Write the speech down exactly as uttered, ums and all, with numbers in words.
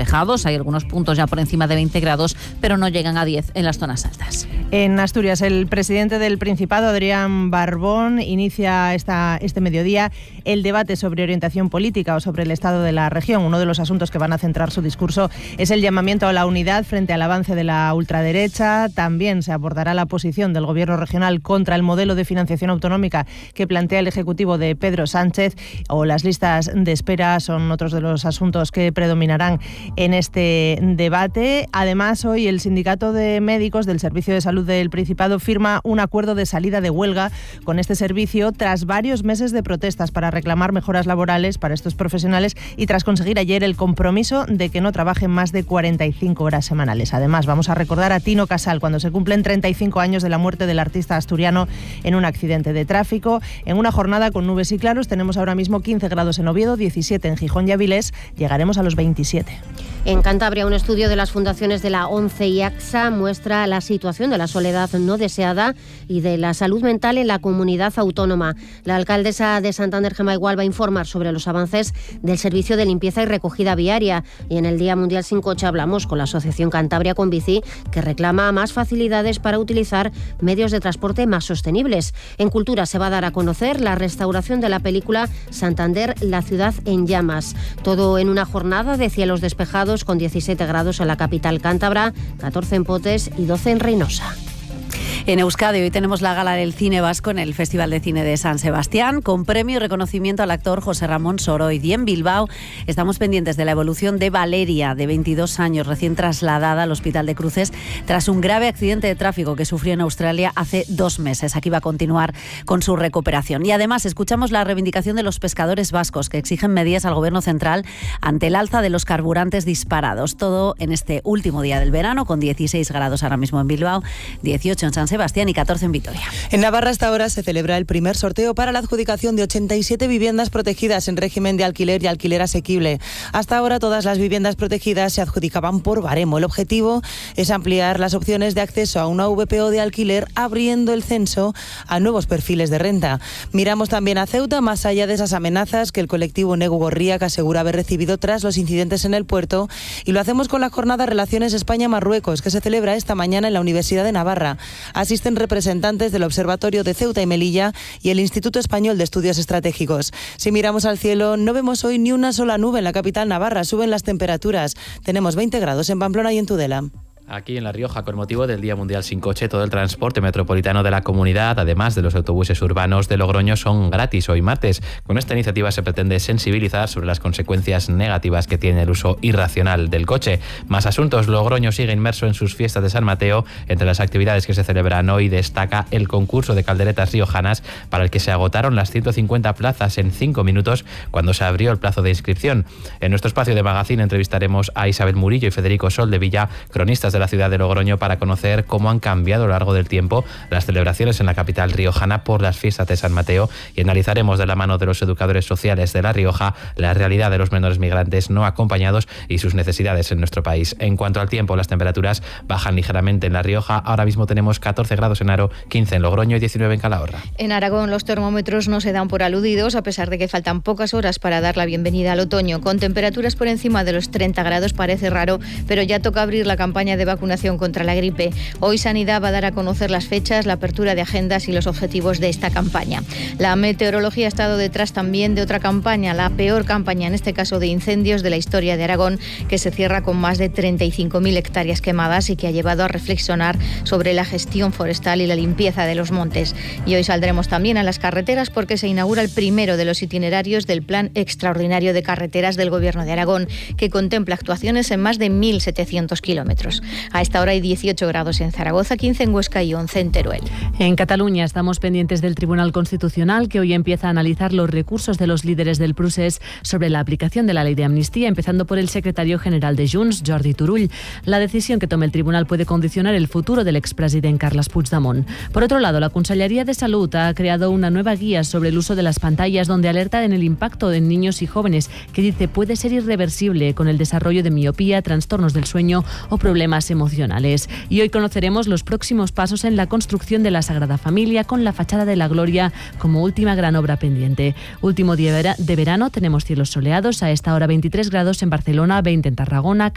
despejados. Hay algunos puntos ya por encima de veinte grados, pero no llegan a diez en las zonas altas. En Asturias, el presidente del Principado, Adrián Barbón, inicia esta, este mediodía el debate sobre orientación política o sobre el estado de la región. Uno de los asuntos que van a centrar su discurso es el llamamiento a la unidad frente al avance de la ultraderecha. También se abordará la posición del Gobierno regional contra el modelo de financiación autonómica que plantea el Ejecutivo de Pedro Sánchez, o las listas de espera son otros de los asuntos que predominarán en este debate. Además, hoy el Sindicato de Médicos del Servicio de Salud del Principado firma un acuerdo de salida de huelga con este servicio tras varios meses de protestas para reclamar mejoras laborales para estos profesionales y tras conseguir ayer el compromiso de que no trabajen más de cuarenta y cinco horas semanales. Además, vamos a recordar a Tino Casal cuando se cumplen treinta y cinco años de la muerte del artista asturiano en un accidente de tráfico. En una jornada con nubes y claros tenemos ahora mismo quince grados en Oviedo, diecisiete en Gijón y Avilés, llegaremos a los veintisiete. En Cantabria, un estudio de las fundaciones de la ONCE y AXA muestra la situación de la soledad no deseada y de la salud mental en la comunidad autónoma. La alcaldesa de Santander, Gemma Igual, va a informar sobre los avances del servicio de limpieza y recogida viaria. Y en el Día Mundial Sin Coche hablamos con la Asociación Cantabria con Bici, que reclama más facilidades para utilizar medios de transporte más sostenibles. En Cultura se va a dar a conocer la restauración de la película Santander, la ciudad en llamas. Todo en una jornada de cielos despejados con diecisiete grados en la capital cántabra, catorce en Potes y doce en Reynosa. En Euskadi hoy tenemos la gala del cine vasco en el Festival de Cine de San Sebastián, con premio y reconocimiento al actor José Ramón Soroid. Y en Bilbao estamos pendientes de la evolución de Valeria, de veintidós años, recién trasladada al Hospital de Cruces tras un grave accidente de tráfico que sufrió en Australia hace dos meses. Aquí va a continuar con su recuperación. Y además escuchamos la reivindicación de los pescadores vascos, que exigen medidas al Gobierno central ante el alza de los carburantes disparados. Todo en este último día del verano, con dieciséis grados ahora mismo en Bilbao, dieciocho en San Sebastián y catorce en Vitoria. En Navarra hasta ahora se celebra el primer sorteo para la adjudicación de ochenta y siete viviendas protegidas en régimen de alquiler y alquiler asequible. Hasta ahora todas las viviendas protegidas se adjudicaban por baremo. El objetivo es ampliar las opciones de acceso a una V P O de alquiler, abriendo el censo a nuevos perfiles de renta. Miramos también a Ceuta, más allá de esas amenazas que el colectivo Negu Gorriak asegura haber recibido tras los incidentes en el puerto, y lo hacemos con la jornada Relaciones España-Marruecos, que se celebra esta mañana en la Universidad de Navarra. Asisten representantes del Observatorio de Ceuta y Melilla y el Instituto Español de Estudios Estratégicos. Si miramos al cielo, no vemos hoy ni una sola nube en la capital navarra. Suben las temperaturas. Tenemos veinte grados en Pamplona y en Tudela. Aquí en La Rioja, con motivo del Día Mundial Sin Coche, todo el transporte metropolitano de la comunidad, además de los autobuses urbanos de Logroño, son gratis hoy martes. Con esta iniciativa se pretende sensibilizar sobre las consecuencias negativas que tiene el uso irracional del coche. Más asuntos. Logroño sigue inmerso en sus fiestas de San Mateo. Entre las actividades que se celebran hoy destaca el concurso de calderetas riojanas, para el que se agotaron las ciento cincuenta plazas en cinco minutos cuando se abrió el plazo de inscripción. En nuestro espacio de magazine entrevistaremos a Isabel Murillo y Federico Soldevilla, cronistas de de la ciudad de Logroño, para conocer cómo han cambiado a lo largo del tiempo las celebraciones en la capital riojana por las fiestas de San Mateo, y analizaremos de la mano de los educadores sociales de La Rioja la realidad de los menores migrantes no acompañados y sus necesidades en nuestro país. En cuanto al tiempo, las temperaturas bajan ligeramente en La Rioja. Ahora mismo tenemos catorce grados en Haro, quince en Logroño y diecinueve en Calahorra. En Aragón los termómetros no se dan por aludidos, a pesar de que faltan pocas horas para dar la bienvenida al otoño. Con temperaturas por encima de los treinta grados parece raro, pero ya toca abrir la campaña de vacunación contra la gripe. Hoy Sanidad va a dar a conocer las fechas, la apertura de agendas y los objetivos de esta campaña. La meteorología ha estado detrás también de otra campaña, la peor campaña en este caso de incendios de la historia de Aragón, que se cierra con más de treinta y cinco mil hectáreas quemadas y que ha llevado a reflexionar sobre la gestión forestal y la limpieza de los montes. Y hoy saldremos también a las carreteras porque se inaugura el primero de los itinerarios del Plan Extraordinario de Carreteras del Gobierno de Aragón, que contempla actuaciones en más de mil setecientos kilómetros. A esta hora hay dieciocho grados en Zaragoza, quince en Huesca y once en Teruel. En Cataluña estamos pendientes del Tribunal Constitucional, que hoy empieza a analizar los recursos de los líderes del Procés sobre la aplicación de la ley de amnistía, empezando por el secretario general de Junts, Jordi Turull. La decisión que tome el tribunal puede condicionar el futuro del expresidente Carles Puigdemont. Por otro lado, la Consellería de Salud ha creado una nueva guía sobre el uso de las pantallas, donde alerta en el impacto en niños y jóvenes, que dice puede ser irreversible con el desarrollo de miopía, trastornos del sueño o problemas emocionales. Y hoy conoceremos los próximos pasos en la construcción de la Sagrada Familia, con la fachada de la Gloria como última gran obra pendiente. Último día de verano, tenemos cielos soleados, a esta hora veintitrés grados en Barcelona, veinte en Tarragona,